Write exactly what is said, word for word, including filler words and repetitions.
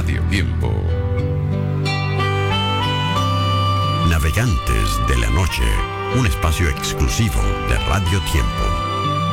Radio Tiempo. Navegantes de la Noche, un espacio exclusivo de Radio Tiempo.